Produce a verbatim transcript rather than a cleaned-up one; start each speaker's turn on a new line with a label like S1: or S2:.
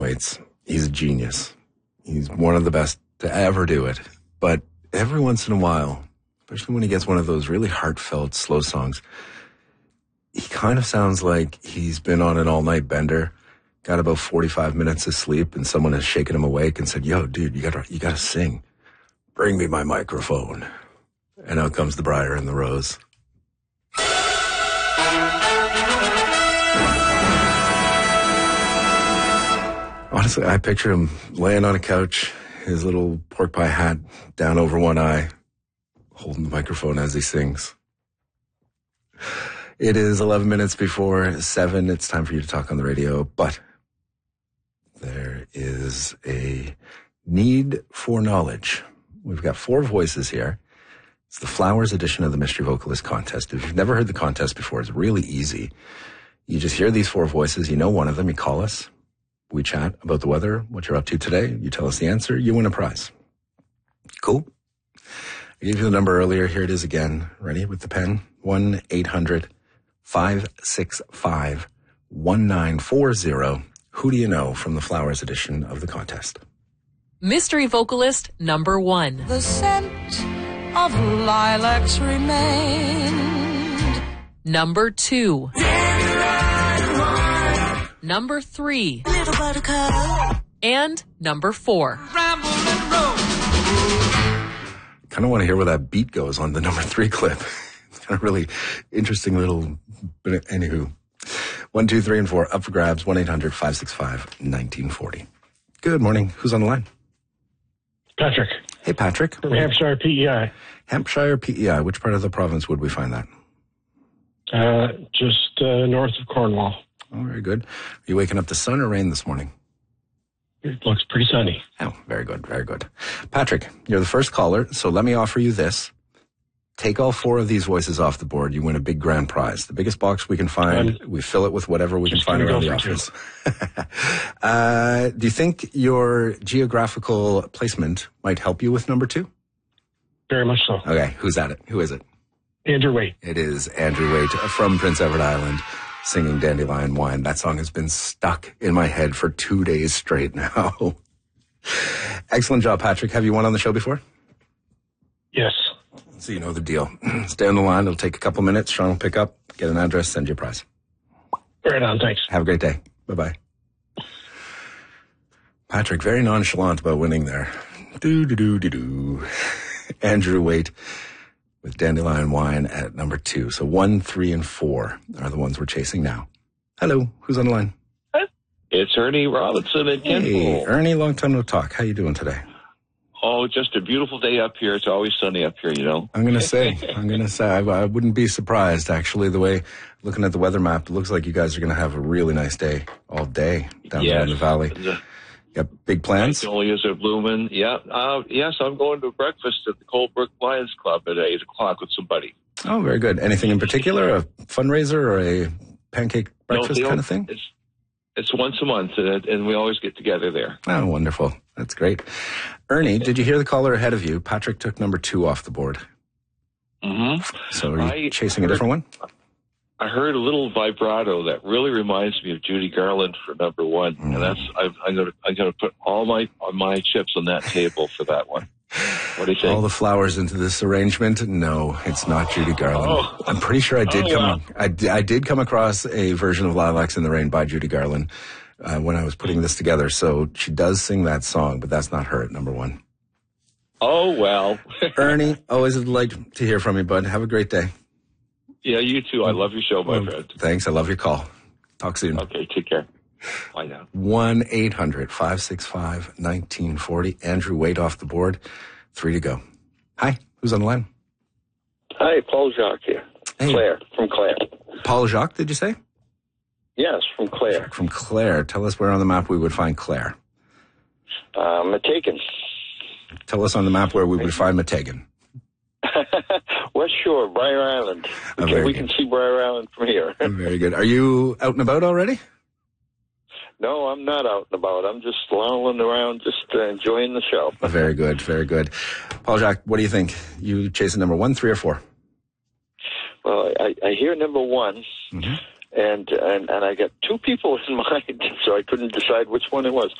S1: Waits. He's a genius. He's one of the best to ever do it. But every once in a while, especially when he gets one of those really heartfelt, slow songs, he kind of sounds like he's been on an all-night bender, got about forty-five minutes of sleep, and someone has shaken him awake and said, yo, dude, you gotta, you gotta sing. Bring me my microphone. And out comes the Briar and the Rose. Honestly, I picture him laying on a couch, his little pork pie hat down over one eye, holding the microphone as he sings. It is eleven minutes before seven. It's time for you to talk on the radio, but there is a need for knowledge. We've got four voices here. It's the Flowers edition of the Mystery Vocalist Contest. If you've never heard the contest before, it's really easy. You just hear these four voices. You know one of them. You call us. We chat about the weather, what you're up to today. You tell us the answer. You win a prize. Cool. I gave you the number earlier. Here it is again. Ready with the pen? one eight hundred five six five one nine four zero. Who do you know from the Flowers edition of the contest?
S2: Mystery vocalist number one.
S3: The scent of lilacs remained.
S2: Number two. Number three.
S3: Little buttercup.
S2: And number four.
S3: Ramble and roll.
S1: Kind of want to hear where that beat goes on the number three clip. It's kind of really interesting little, but anywho. One, two, three, and four up for grabs. one eight hundred five six five one nine four zero. Good morning. Who's on the line?
S4: Patrick.
S1: Hey, Patrick.
S4: From Hampshire, P E I.
S1: Hampshire, P E I. Which part of the province would we find that?
S4: Uh, just uh, north of Cornwall.
S1: Oh, very good. Are you waking up to sun or rain this morning?
S4: It looks pretty sunny.
S1: Oh, very good, very good. Patrick, you're the first caller, so let me offer you this. Take all four of these voices off the board. You win a big grand prize. The biggest box we can find. Um, we fill it with whatever we can find around the office. uh, do you think your geographical placement might help you with number two?
S4: Very much so.
S1: Okay, who's at it? Who is it?
S4: Andrew Waite.
S1: It is Andrew Waite from Prince Edward Island, singing Dandelion Wine. That song has been stuck in my head for two days straight now. Excellent job, Patrick. Have you won on the show before?
S4: Yes.
S1: So you know the deal. Stay on the line. It'll take a couple minutes. Sean will pick up, get an address, send you a prize.
S4: Right on. Thanks.
S1: Have a great day. Bye-bye. Patrick, very nonchalant about winning there. Do-do-do-do-do. Andrew Waite with Dandelion Wine at number two. So one, three, and four are the ones we're chasing now. Hello. Who's on the line?
S5: It's Ernie Robinson at
S1: Hey,
S5: Kimball.
S1: Ernie, long time no talk. How you doing today?
S5: Oh, just a beautiful day up here. It's always sunny up here, you know.
S1: I'm going to say, I'm going to say, I, I wouldn't be surprised, actually, the way, looking at the weather map, it looks like you guys are going to have a really nice day all day down
S5: yes.
S1: there in the valley.
S5: The,
S1: you got big plans?
S5: Magnolias are blooming. Yeah. Uh, yes, I'm going to breakfast at the Coldbrook Lions Club at eight o'clock with somebody.
S1: Oh, very good. Anything in particular? A fundraiser or a pancake breakfast
S5: no,
S1: kind of thing?
S5: It's, it's once a month, and, and we always get together there.
S1: Oh, wonderful. That's great. Ernie, did you hear the caller ahead of you? Patrick took number two off the board.
S5: Mm-hmm.
S1: So are you
S5: I
S1: chasing
S5: heard,
S1: a different one?
S5: I heard a little vibrato that really reminds me of Judy Garland for number one, mm. and that's I'm, I'm going to I'm going to put all my my chips on that table for that one. What do you think?
S1: All the flowers into this arrangement? No, it's not Judy Garland.
S5: Oh.
S1: I'm pretty sure I did
S5: oh,
S1: come.
S5: wow.
S1: I, I did come across a version of Lilacs in the Rain by Judy Garland uh, when I was putting this together. So she does sing that song, but that's not her at number one.
S5: Oh well.
S1: Ernie, always a delight to hear from you, bud. Have a great day.
S5: Yeah, you too. I love your show, my friend.
S1: Thanks. I love your call. Talk soon.
S5: Okay, take care. Bye now.
S1: one eight hundred five six five one nine four zero. Andrew Waite off the board. Three to go. Hi, who's on the line?
S6: Hi, Paul Jacques here.
S1: Hey.
S6: Claire, from Claire.
S1: Paul Jacques, did you say?
S6: Yes, from Claire.
S1: From Claire. Tell us where on the map we would find Claire.
S6: Uh, Matagan.
S1: Tell us on the map where we would find Matagan.
S6: West Shore, Briar Island.
S1: Oh,
S6: Okay, we
S1: good.
S6: can see Briar Island from here.
S1: Very good. Are you out and about already?
S6: No, I'm not out and about. I'm just lolling around, just uh, enjoying the show.
S1: Very good, very good. Paul Jacques, what do you think? You chasing number one, three, or four?
S6: Well, I, I hear number one,
S1: mm-hmm.
S6: and and and I got two people in mind, so I couldn't decide which one it was.